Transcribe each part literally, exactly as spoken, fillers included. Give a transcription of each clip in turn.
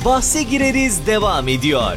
Bahse Gireriz devam ediyor.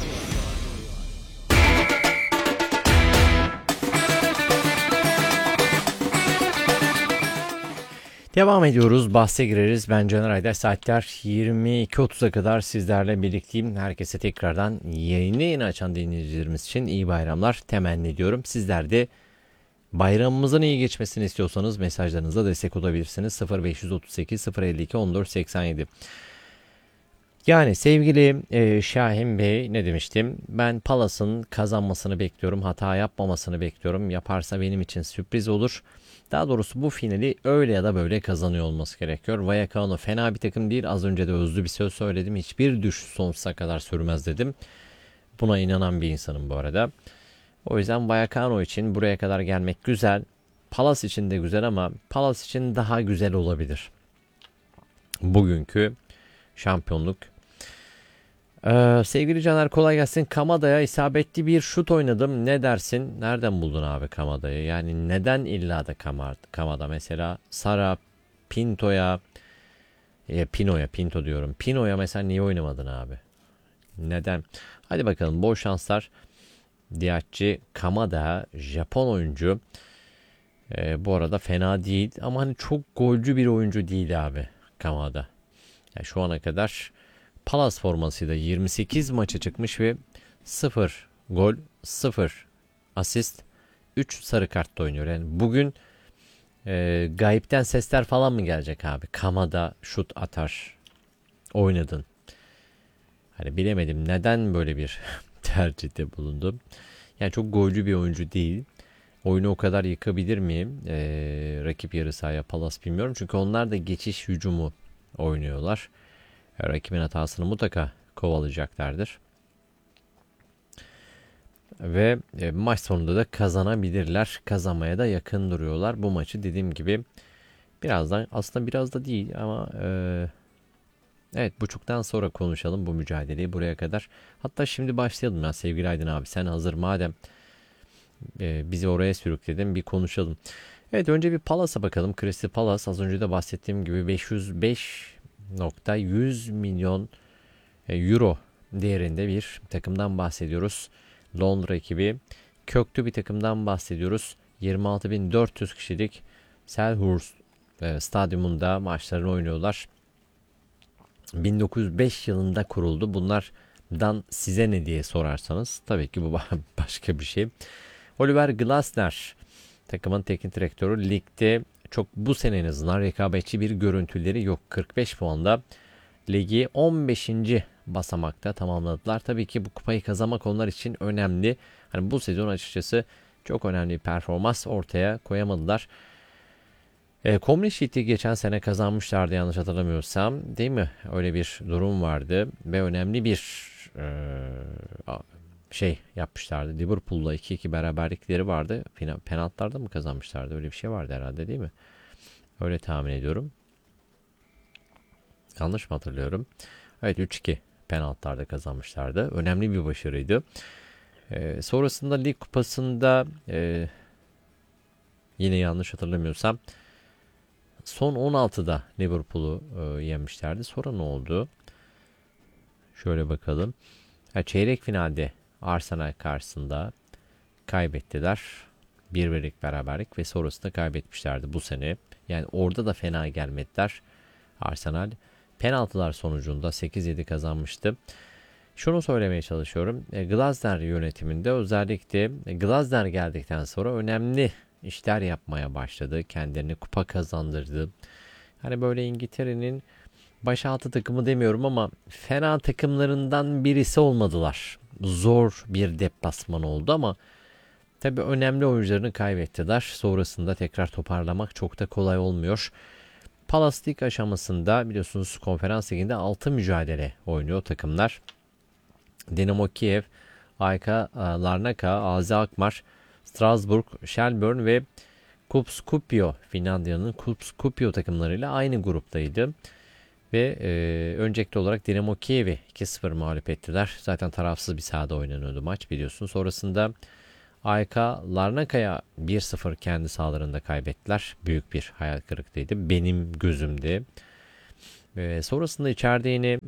Devam ediyoruz. Bahse gireriz. Ben Caner Ayder. Saatler yirmi iki otuza kadar sizlerle birlikteyim. Herkese tekrardan yayını yeni açan dinleyicilerimiz için iyi bayramlar temenni ediyorum. Sizler de bayramımızın iyi geçmesini istiyorsanız mesajlarınıza destek olabilirsiniz. sıfır beş otuz sekiz sıfır elli iki on dört seksen yedi. Yani sevgili e, Şahin Bey, ne demiştim? Ben Palas'ın kazanmasını bekliyorum. Hata yapmamasını bekliyorum. Yaparsa benim için sürpriz olur. Daha doğrusu bu finali öyle ya da böyle kazanıyor olması gerekiyor. Vallecano fena bir takım değil. Az önce de özlü bir söz söyledim. Hiçbir düşüş sonsuza kadar sürmez dedim. Buna inanan bir insanım bu arada. O yüzden Vallecano için buraya kadar gelmek güzel. Palas için de güzel ama Palas için daha güzel olabilir. Bugünkü şampiyonluk. Ee, sevgili Caner, kolay gelsin. Kamada'ya isabetli bir şut oynadım. Ne dersin? Nereden buldun abi Kamada'yı? Yani neden illa da Kamada? Mesela Sara, Pinto'ya, e, Pino'ya, Pinto diyorum. Pino'ya mesela niye oynamadın abi? Neden? Hadi bakalım, bol şanslar. Diatçı Kamada, Japon oyuncu. Ee, bu arada fena değil ama hani çok golcü bir oyuncu değil abi Kamada. Yani şu ana kadar Palace formasıyla yirmi sekiz maça çıkmış ve sıfır gol, sıfır asist, üç sarı kartla oynuyor. Yani bugün e, gayipten sesler falan mı gelecek abi? Kamada şut atar, oynadın. Hani bilemedim neden böyle bir tercihte bulundum. Yani çok golcü bir oyuncu değil. Oyunu o kadar yıkabilir miyim? E, rakip yarı sahaya Palace bilmiyorum. Çünkü onlar da geçiş hücumu oynuyorlar. Rakibin hatasını mutlaka kovalayacaklardır. Ve e, maç sonunda da kazanabilirler. Kazanmaya da yakın duruyorlar. Bu maçı dediğim gibi birazdan, aslında biraz da değil ama e, evet, buçuktan sonra konuşalım bu mücadeleyi buraya kadar. Hatta şimdi başlayalım ya sevgili Aydın abi. Sen hazır madem e, bizi oraya sürükledin, bir konuşalım. Evet, önce bir Palace'a bakalım. Crystal Palace, az önce de bahsettiğim gibi beş yüz beş nokta yüz milyon euro değerinde bir takımdan bahsediyoruz. Londra ekibi. Köklü bir takımdan bahsediyoruz. yirmi altı bin dört yüz kişilik Selhurst e, stadyumunda maçlarını oynuyorlar. bin dokuz yüz beş yılında kuruldu. Bunlardan size ne diye sorarsanız tabii ki bu başka bir şey. Oliver Glasner takımın teknik direktörü. Ligde çok bu sene en azından rekabetçi bir görüntüleri yok. kırk beş puanda ligi on beşinci basamakta tamamladılar. Tabii ki bu kupayı kazanmak onlar için önemli. Hani bu sezon açıkçası çok önemli bir performans ortaya koyamadılar. E, Community Shield'i geçen sene kazanmışlardı yanlış hatırlamıyorsam. Değil mi? Öyle bir durum vardı. Ve önemli bir e, şey yapmışlardı. Liverpool'la iki iki beraberlikleri vardı. Penaltılarda mı kazanmışlardı? Öyle bir şey vardı herhalde, değil mi? Öyle tahmin ediyorum. Yanlış mı hatırlıyorum? Evet, üç iki penaltılarda kazanmışlardı. Önemli bir başarıydı. Ee, sonrasında Lig Kupası'nda e, yine yanlış hatırlamıyorsam son on altıda Liverpool'u e, yenmişlerdi. Sonra ne oldu? Şöyle bakalım. Ha, çeyrek finalde Arsenal karşısında kaybettiler. Bir birlik beraberlik ve sonrasında kaybetmişlerdi bu sene. Yani orada da fena gelmediler. Arsenal penaltılar sonucunda sekiz yedi kazanmıştı. Şunu söylemeye çalışıyorum. E, Glasner yönetiminde özellikle e, Glasner geldikten sonra önemli işler yapmaya başladı. Kendilerine kupa kazandırdı. Hani böyle İngiltere'nin başaltı takımı demiyorum ama fena takımlarından birisi olmadılar. Zor bir deplasman oldu ama tabii önemli oyuncularını kaybettiler. Sonrasında tekrar toparlamak çok da kolay olmuyor. Palace Lig aşamasında biliyorsunuz konferans liginde altı mücadele oynuyor takımlar. Dinamo Kiev, A Y K Larnaka, A Z Alkmaar, Strasbourg, Shelbourne ve Kuopio, Finlandiya'nın Kuopio takımlarıyla aynı gruptaydı. Ve e, öncelikli olarak Dinamo Kiev'i iki sıfır mağlup ettiler. Zaten tarafsız bir sahada oynanıyordu maç, biliyorsun. Sonrasında A Y K Larnaka'ya bir sıfır kendi sahalarında kaybettiler. Büyük bir hayal kırıklığıydı benim gözümde. Ve sonrasında içeride yine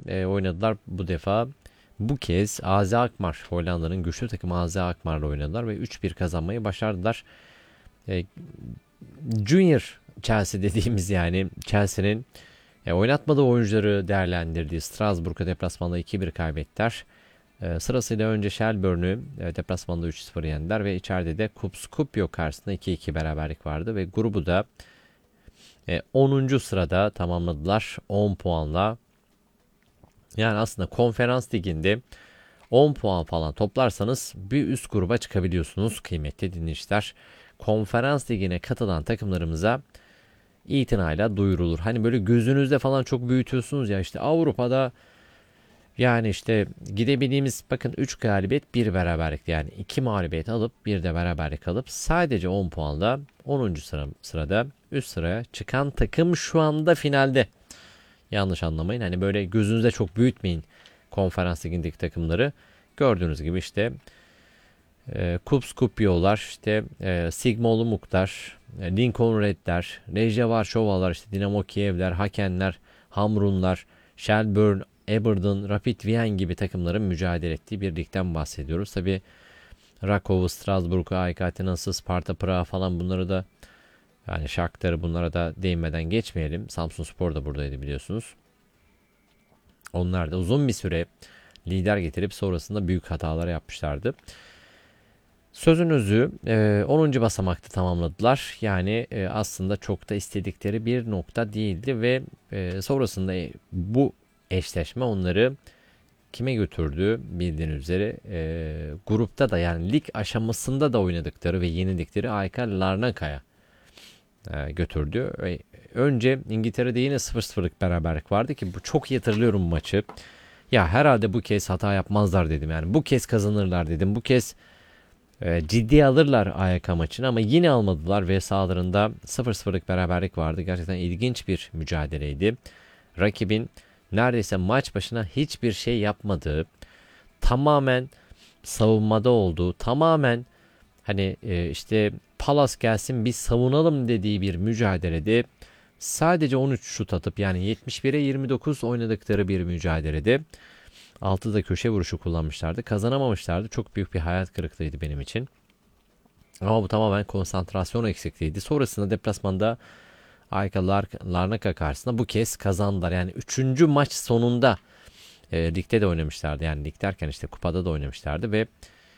e, oynadılar bu defa. Bu kez A Z Alkmaar, Hollanda'nın güçlü takımı A Z Alkmaar'la oynadılar ve üç bir kazanmayı başardılar. E, Junior Chelsea dediğimiz, yani Chelsea'nin e, oynatmadığı oyuncuları değerlendirdiği Strasbourg'a deplasmanda iki bir kaybettiler. E, sırasıyla önce Shelbourne'ü e, deplasmanda üç sıfır yendiler ve içeride de Kupskupio karşısında iki iki beraberlik vardı ve grubu da e, onuncu sırada tamamladılar on puanla. Yani aslında konferans liginde on puan falan toplarsanız bir üst gruba çıkabiliyorsunuz kıymetli dinleyiciler. Konferans ligine katılan takımlarımıza itinayla duyurulur. Hani böyle gözünüzde falan çok büyütüyorsunuz ya, işte Avrupa'da yani işte gidebildiğimiz, bakın üç galibiyet bir beraberlik, yani iki mağlubiyet alıp bir de beraberlik alıp sadece on puanla onuncu sıra, sırada üst sıraya çıkan takım şu anda finalde. Yanlış anlamayın, hani böyle gözünüzde çok büyütmeyin konferans ligindeki takımları. Gördüğünüz gibi işte e, Kupskupio'lar, işte e, Sigma Olomouc'lar, e, Lincoln Red'ler, Legia Varşova'lar, işte Dinamo Kiev'ler, Hakenler, Hamrunlar, Shelbourne, Aberdeen, Rapid Wien gibi takımların mücadele ettiği bir ligden bahsediyoruz. Tabi Rakow'u, Strasbourg'u, A E K Atina'sı, Sparta Prag'ı falan, bunları da, yani Shakhtar'ı, bunlara da değinmeden geçmeyelim. Samsunspor da buradaydı biliyorsunuz. Onlar da uzun bir süre lider getirip sonrasında büyük hatalar yapmışlardı. Sözün özü e, onuncu basamakta tamamladılar. Yani e, aslında çok da istedikleri bir nokta değildi ve e, sonrasında e, bu eşleşme onları kime götürdü bildiğiniz üzere e, grupta da, yani lig aşamasında da oynadıkları ve yenildikleri A E K Larnaka'ya e, götürdü. E, önce İngiltere'de yine sıfır sıfırlık beraberlik vardı ki bu, çok iyi hatırlıyorum maçı. Ya herhalde bu kez hata yapmazlar dedim, yani bu kez kazanırlar dedim, bu kez e, ciddiye alırlar A Y K maçını, ama yine almadılar ve sahalarında sıfır sıfırlık beraberlik vardı. Gerçekten ilginç bir mücadeleydi. Rakibin neredeyse maç başına hiçbir şey yapmadığı, tamamen savunmada olduğu, tamamen hani e, işte Palace gelsin biz savunalım dediği bir mücadelede sadece on üç şut atıp, yani yetmiş bire yirmi dokuz oynadıkları bir mücadelede altı da köşe vuruşu kullanmışlardı. Kazanamamışlardı. Çok büyük bir hayal kırıklığıydı benim için. Ama bu tamamen konsantrasyon eksikliğiydi. Sonrasında deplasmanda A Y K Larnaka karşısında bu kez kazandılar. Yani üçüncü maç sonunda e, ligde de oynamışlardı. Yani lig derken işte kupada da oynamışlardı ve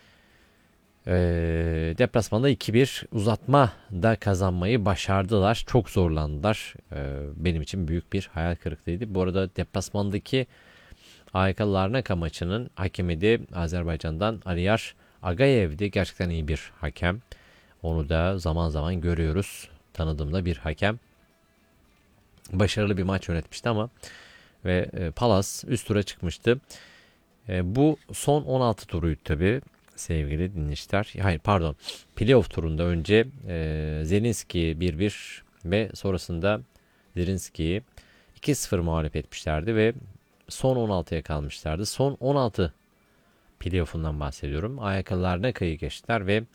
e, deplasmanda iki bir uzatma da kazanmayı başardılar. Çok zorlandılar. E, benim için büyük bir hayal kırıklığıydı. Bu arada deplasmandaki A Y K Larnaka maçının hakemi de Azerbaycan'dan Aliyar Agayev'di. Gerçekten iyi bir hakem. Onu da zaman zaman görüyoruz. Tanıdığım da bir hakem. Başarılı bir maç yönetmişti ama ve e, Palace üst tura çıkmıştı. E, bu son on altı turuydu tabi sevgili dinleyiciler. Hayır pardon. Playoff turunda önce e, Zelinski'yi bir bir ve sonrasında Zelinski'yi iki sıfır mağlup etmişlerdi ve son on altıya kalmışlardı. Son on altı playoff'undan bahsediyorum. A Y K Larnaka'yı geçtiler ve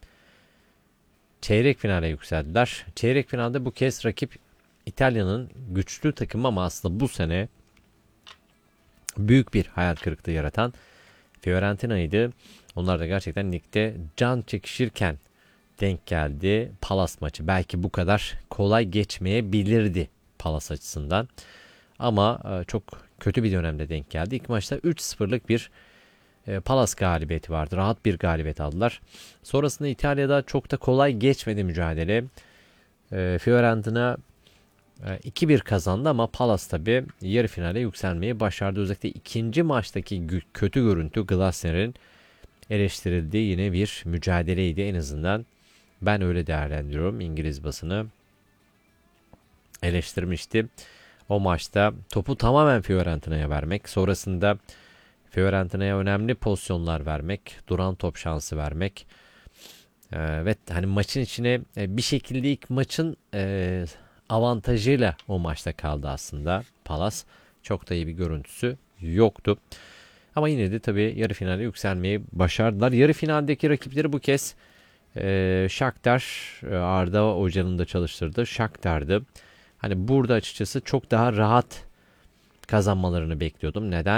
çeyrek finale yükseldiler. Çeyrek finalde bu kez rakip İtalya'nın güçlü takımı, ama aslında bu sene büyük bir hayal kırıklığı yaratan Fiorentina'ydı. Onlar da gerçekten ligde can çekişirken denk geldi Palace maçı. Belki bu kadar kolay geçmeyebilirdi Palace açısından. Ama çok kötü bir dönemde denk geldi. İlk maçta üç sıfırlık bir Palace galibiyeti vardı. Rahat bir galibiyet aldılar. Sonrasında İtalya'da çok da kolay geçmedi mücadele. Fiorentina iki bir kazandı ama Palace tabi yarı finale yükselmeyi başardı. Özellikle ikinci maçtaki kötü görüntü Glasner'in eleştirildiği yine bir mücadeleydi, en azından ben öyle değerlendiriyorum. İngiliz basını eleştirmişti. O maçta topu tamamen Fiorentina'ya vermek, sonrasında Fiorentina'ya önemli pozisyonlar vermek, duran top şansı vermek ee, ve hani maçın içine bir şekilde ilk maçın e, avantajıyla o maçta kaldı aslında Palace. Çok da iyi bir görüntüsü yoktu. Ama yine de tabii yarı finale yükselmeyi başardılar. Yarı finaldeki rakipleri bu kez e, Shakhtar, Arda Hoca'nın da çalıştırdığı Shakhtar'dı. Hani burada açıkçası çok daha rahat kazanmalarını bekliyordum. Neden?